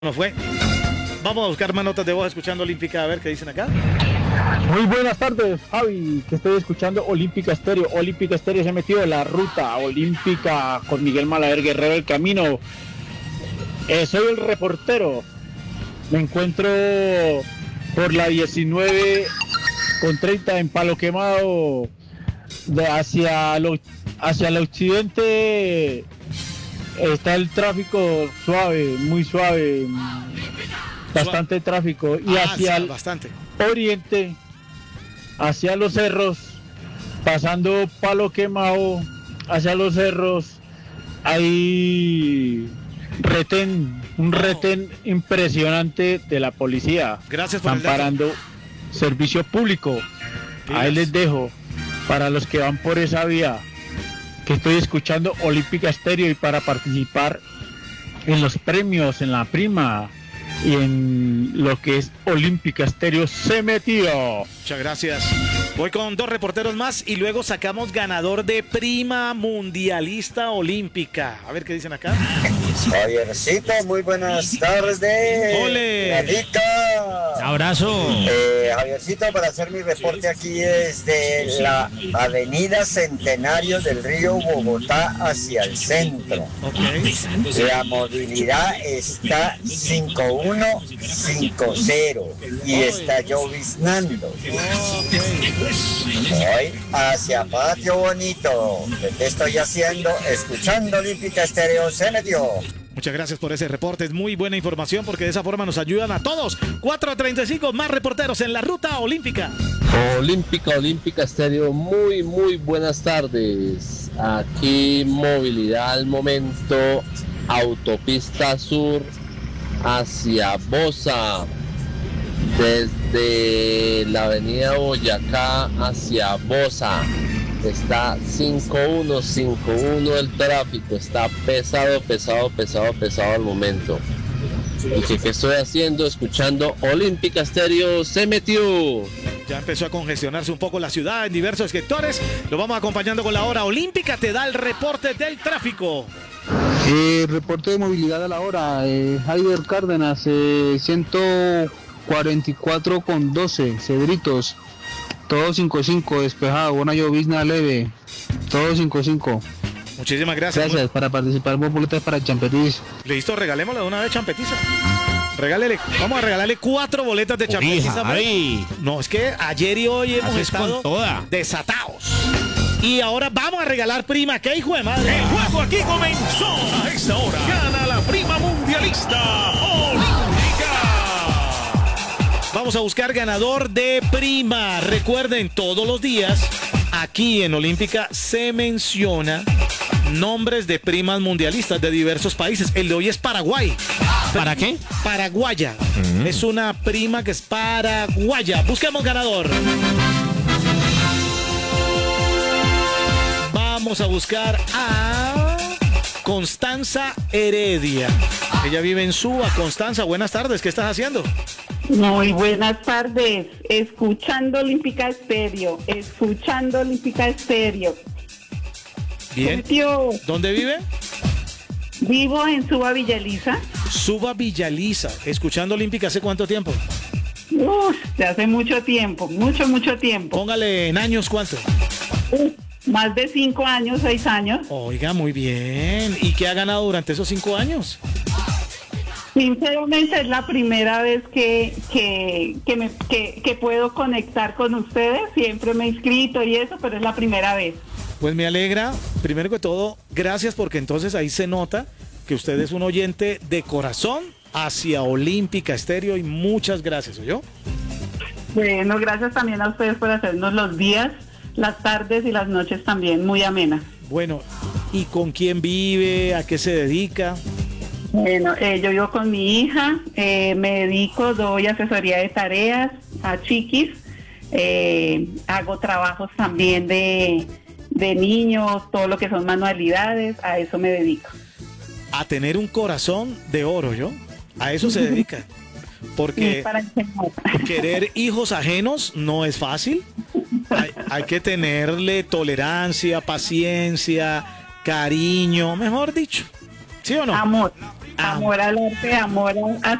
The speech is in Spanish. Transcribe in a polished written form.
No fue. Vamos a buscar más notas de voz escuchando Olímpica, a ver qué dicen acá. Muy buenas tardes, Javi, que estoy escuchando Olímpica Estéreo. Olímpica Estéreo se ha metido en la ruta olímpica con Miguel Malaver Guerrero del Camino. Soy el reportero. Me encuentro por la 19 con 30 en Palo Quemado, hacia el occidente. Está el tráfico suave, muy suave, bastante tráfico. Y hacia el oriente, hacia los cerros, pasando Palo Quemado, hacia los cerros, hay un retén impresionante de la policía. Gracias por Están parando servicio público. Ahí les dejo, para los que van por esa vía, que estoy escuchando Olímpica Estéreo, y para participar en los premios, en la prima y en lo que es Olímpica Estéreo se metió. Muchas gracias. Voy con dos reporteros más y luego sacamos ganador de prima mundialista olímpica. A ver qué dicen acá. Javiercito, muy buenas tardes. ¡Ole! Rica. Abrazo. Javiercito, para hacer mi reporte aquí desde la avenida Centenario del Río Bogotá hacia el centro. Okay. La movilidad está 5150 y está lloviznando. Voy hacia Patio Bonito. ¿Qué estoy haciendo? Escuchando Olímpica Estéreo se metió. Muchas gracias por ese reporte, es muy buena información porque de esa forma nos ayudan a todos. 4:35, más reporteros en la ruta olímpica. Olímpica Estéreo, muy buenas tardes. Aquí movilidad al momento, autopista sur hacia Bosa, desde la avenida Boyacá hacia Bosa. Está 5151 el tráfico, está pesado al momento. ¿Y qué estoy haciendo? Escuchando Olímpica Estéreo se metió. Ya empezó a congestionarse un poco la ciudad en diversos sectores. Lo vamos acompañando con la hora olímpica, te da el reporte del tráfico. Reporte de movilidad a la hora, Javier Cárdenas, 144,12, Cedritos. Todo 55, despejado, buena llovizna leve. Todo 55. Muchísimas gracias. Gracias, para participar en boletas para Champetiz. Listo, regalémosle de una vez Champetiza. Vamos a regalarle 4 boletas de Champetiza. No, es que ayer y hoy hemos estado desatados. Y ahora vamos a regalar prima. ¿Qué hijo de madre? El juego aquí comenzó. A esta hora gana la prima mundialista olímpica. Vamos a buscar ganador de prima. Recuerden, todos los días aquí en Olímpica se menciona nombres de primas mundialistas de diversos países. El de hoy es Paraguay. ¿Para qué? Paraguaya. Es una prima que es paraguaya. Busquemos ganador. Vamos a buscar a Constanza Heredia. Ella vive en Suba. Constanza, buenas tardes. ¿Qué estás haciendo? Muy buenas tardes, escuchando Olímpica Estéreo, Bien. ¿Dónde vive? Vivo en Suba, Villaliza. Suba, Villaliza, escuchando Olímpica, ¿hace cuánto tiempo? De hace mucho tiempo. Póngale en años, ¿cuánto? Más de 5 años, 6 años. Oiga, muy bien. ¿Y qué ha ganado durante esos 5 años? Sinceramente es la primera vez que puedo conectar con ustedes. Siempre me he inscrito y eso, pero es la primera vez. Pues me alegra. Primero que todo, gracias, porque entonces ahí se nota que usted es un oyente de corazón hacia Olímpica Estéreo, y muchas gracias, ¿oyó? Bueno, gracias también a ustedes por hacernos los días, las tardes y las noches también muy amenas. Bueno, ¿y con quién vive? ¿A qué se dedica? Bueno, yo vivo con mi hija, doy asesoría de tareas a chiquis, hago trabajos también de niños, todo lo que son manualidades, a eso me dedico. A tener un corazón de oro, ¿yo? A eso se dedica. Porque querer hijos ajenos no es fácil. Hay que tenerle tolerancia, paciencia, cariño, mejor dicho. ¿Sí o no? Amor. Amor al arte, amor a